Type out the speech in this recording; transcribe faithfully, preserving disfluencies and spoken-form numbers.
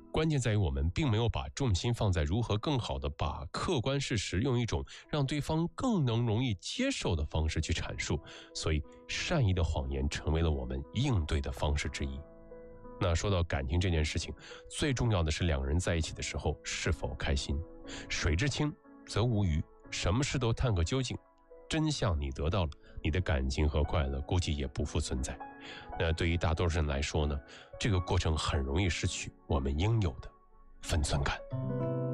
关键在于我们并没有把重心放在如何更好地把客观事实用一种让对方更能容易接受的方式去阐述，所以善意的谎言成为了我们应对的方式之一。那说到感情这件事情，最重要的是两人在一起的时候是否开心。水至清则无鱼，什么事都探个究竟，真相你得到了，你的感情和快乐估计也不复存在。那对于大多数人来说呢，这个过程很容易失去我们应有的分寸感。